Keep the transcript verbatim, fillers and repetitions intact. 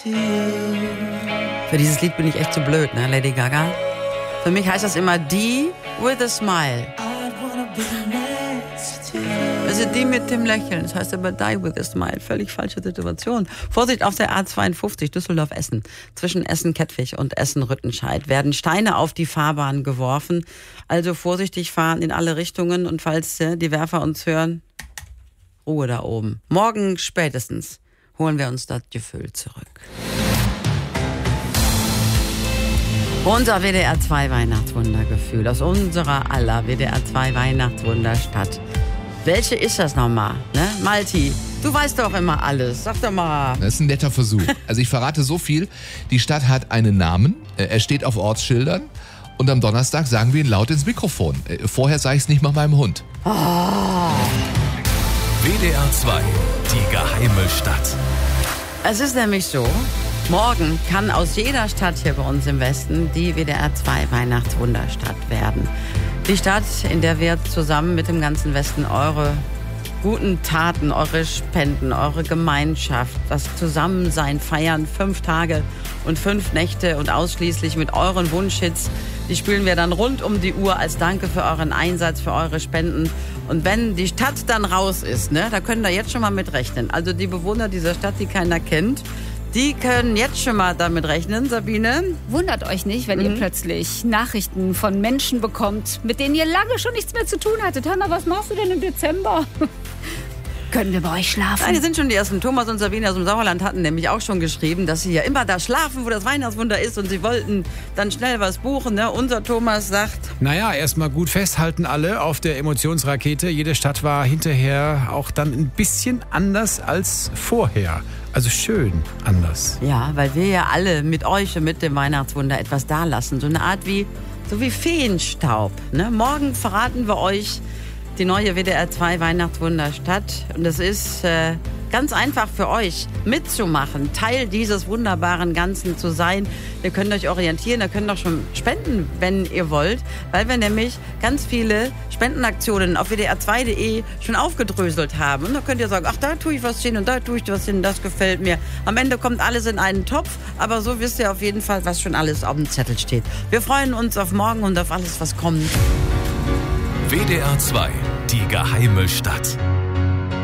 Für dieses Lied bin ich echt zu blöd, ne, Lady Gaga? Für mich heißt das immer die with a smile. Also die mit dem Lächeln, das heißt aber die with a smile. Völlig falsche Situation. Vorsicht auf der A zweiundfünfzig Düsseldorf-Essen. Zwischen Essen-Kettwig und Essen-Rüttenscheid werden Steine auf die Fahrbahn geworfen. Also vorsichtig fahren in alle Richtungen und falls äh, die Werfer uns hören, Ruhe da oben. Morgen spätestens holen wir uns das Gefühl zurück. Unser W D R zwei Weihnachtswundergefühl aus unserer aller W D R zwei Weihnachtswunderstadt. Welche ist das nochmal, ne? Malti, du weißt doch immer alles. Sag doch mal. Das ist ein netter Versuch. Also ich verrate so viel. Die Stadt hat einen Namen. Er steht auf Ortsschildern. Und am Donnerstag sagen wir ihn laut ins Mikrofon. Vorher sage ich es nicht mal meinem Hund. Oh. W D R zwei, die geheime Stadt. Es ist nämlich so, morgen kann aus jeder Stadt hier bei uns im Westen die W D R zwei Weihnachtswunderstadt werden. Die Stadt, in der wir zusammen mit dem ganzen Westen eure guten Taten, eure Spenden, eure Gemeinschaft, das Zusammensein feiern, fünf Tage und fünf Nächte und ausschließlich mit euren Wunschhits. Die spielen wir dann rund um die Uhr als Danke für euren Einsatz, für eure Spenden. Und wenn die Stadt dann raus ist, ne, da können wir jetzt schon mal mit rechnen. Also die Bewohner dieser Stadt, die keiner kennt, die können jetzt schon mal damit rechnen, Sabine. Wundert euch nicht, wenn mhm. ihr plötzlich Nachrichten von Menschen bekommt, mit denen ihr lange schon nichts mehr zu tun hattet. Hanna, was machst du denn im Dezember? Können wir bei euch schlafen? Nein, die sind schon die ersten. Thomas und Sabine aus dem Sauerland hatten nämlich auch schon geschrieben, dass sie ja immer da schlafen, wo das Weihnachtswunder ist und sie wollten dann schnell was buchen. Ne? Unser Thomas sagt... Naja, erstmal gut festhalten alle auf der Emotionsrakete. Jede Stadt war hinterher auch dann ein bisschen anders als vorher. Also schön anders. Ja, weil wir ja alle mit euch und mit dem Weihnachtswunder etwas dalassen. So eine Art wie, so wie Feenstaub. Ne? Morgen verraten wir euch die neue W D R zwei Weihnachtswunderstadt. Und es ist äh, ganz einfach für euch mitzumachen, Teil dieses wunderbaren Ganzen zu sein. Ihr könnt euch orientieren, ihr könnt auch schon spenden, wenn ihr wollt, weil wir nämlich ganz viele Spendenaktionen auf W D R zwei punkt de schon aufgedröselt haben. Und da könnt ihr sagen, ach, da tue ich was hin und da tue ich was hin, das gefällt mir. Am Ende kommt alles in einen Topf, aber so wisst ihr auf jeden Fall, was schon alles auf dem Zettel steht. Wir freuen uns auf morgen und auf alles, was kommt. W D R zwei, die geheime Stadt.